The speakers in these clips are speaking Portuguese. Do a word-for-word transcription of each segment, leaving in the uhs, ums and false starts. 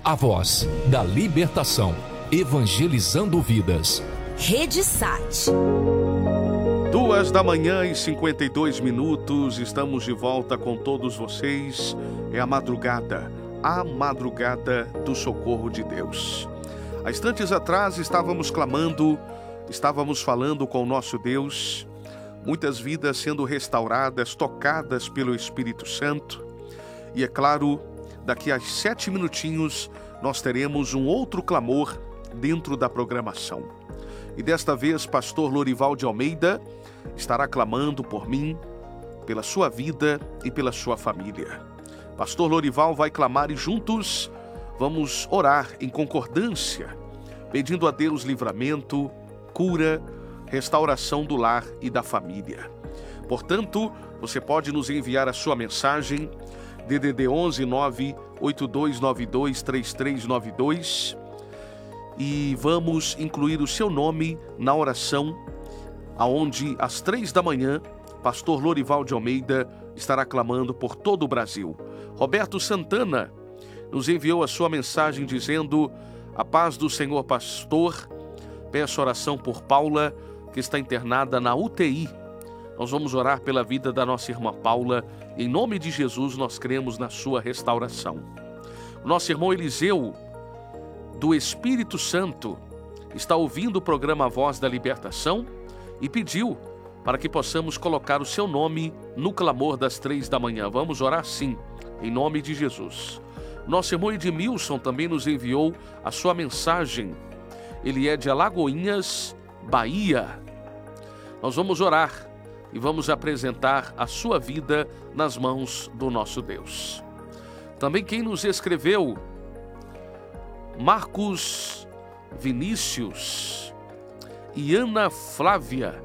a voz da libertação, evangelizando vidas. Rede Sat. Duas da manhã e cinquenta e dois minutos, estamos de volta com todos vocês. É a madrugada, a madrugada do socorro de Deus. Há instantes atrás estávamos clamando, estávamos falando com o nosso Deus, muitas vidas sendo restauradas, tocadas pelo Espírito Santo. E é claro, daqui a sete minutinhos nós teremos um outro clamor dentro da programação. E desta vez, pastor Lorival de Almeida estará clamando por mim, pela sua vida e pela sua família. Pastor Lorival vai clamar e juntos vamos orar em concordância, pedindo a Deus livramento, cura, restauração do lar e da família. Portanto, você pode nos enviar a sua mensagem, D D D onze nove oito dois nove dois três três nove dois, e vamos incluir o seu nome na oração, aonde às três da manhã, pastor Lorival de Almeida estará clamando por todo o Brasil. Roberto Santana nos enviou a sua mensagem dizendo: a paz do Senhor, pastor, peço oração por Paula, que está internada na U T I. Nós vamos orar pela vida da nossa irmã Paula. Em nome de Jesus, nós cremos na sua restauração. O nosso irmão Eliseu, do Espírito Santo, está ouvindo o programa Voz da Libertação e pediu para que possamos colocar o seu nome no clamor das três da manhã. Vamos orar sim, em nome de Jesus. Nosso irmão Edmilson também nos enviou a sua mensagem. Ele é de Alagoinhas, Bahia. Nós vamos orar e vamos apresentar a sua vida nas mãos do nosso Deus. Também quem nos escreveu, Marcos Vinícius e Ana Flávia,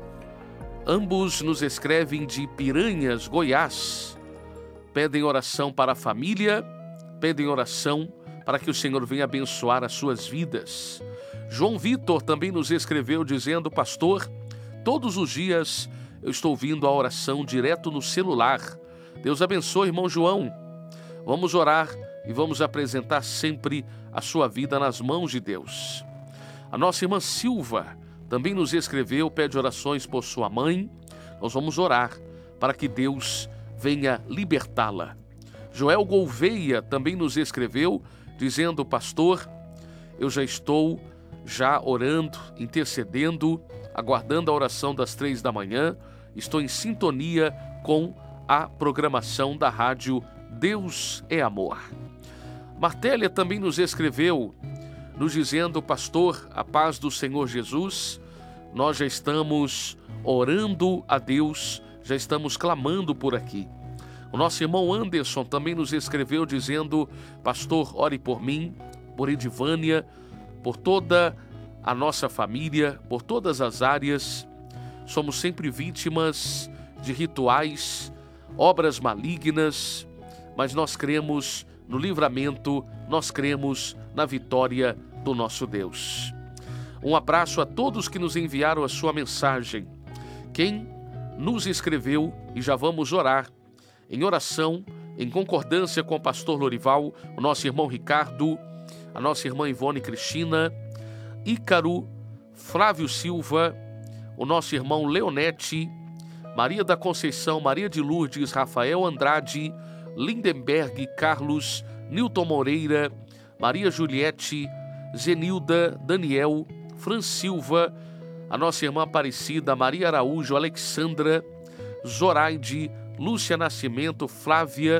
ambos nos escrevem de Piranhas, Goiás. Pedem oração para a família, pedem oração para que o Senhor venha abençoar as suas vidas. João Vitor também nos escreveu dizendo: pastor, todos os dias eu estou ouvindo a oração direto no celular. Deus abençoe, irmão João. Vamos orar e vamos apresentar sempre a sua vida nas mãos de Deus. A nossa irmã Silva também nos escreveu, pede orações por sua mãe. Nós vamos orar para que Deus venha libertá-la. Joel Gouveia também nos escreveu, dizendo: pastor, eu já estou já orando, intercedendo, aguardando a oração das três da manhã. Estou em sintonia com a programação da rádio Deus é Amor. Martélia também nos escreveu, nos dizendo: pastor, a paz do Senhor Jesus, nós já estamos orando a Deus, já estamos clamando por aqui. O nosso irmão Anderson também nos escreveu dizendo: pastor, ore por mim, por Edivânia, por toda a nossa família, por todas as áreas. Somos sempre vítimas de rituais, obras malignas, mas nós cremos no livramento, nós cremos na vitória do nosso Deus. Um abraço a todos que nos enviaram a sua mensagem. Quem nos escreveu, e já vamos orar em oração, em concordância com o pastor Lorival, o nosso irmão Ricardo, a nossa irmã Ivone Cristina, Ícaro, Flávio Silva, o nosso irmão Leonete, Maria da Conceição, Maria de Lourdes, Rafael Andrade, Lindenberg, Carlos, Nilton Moreira, Maria Juliette, Zenilda, Daniel, Fran Silva, a nossa irmã Aparecida, Maria Araújo, Alexandra, Zoraide, Lúcia Nascimento, Flávia,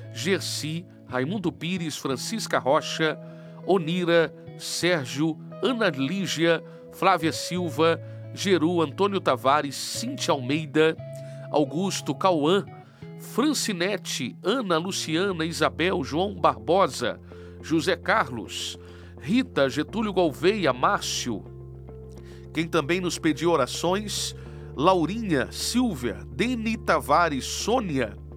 Gerci, Raimundo Pires, Francisca Rocha, Onira, Sérgio, Ana Lígia, Flávia Silva, Geru, Antônio Tavares, Cíntia Almeida, Augusto, Cauã, Francinete, Ana, Luciana, Isabel, João Barbosa, José Carlos, Rita, Getúlio Gouveia, Márcio. Quem também nos pediu orações, Laurinha, Silvia, Deni Tavares, Sônia,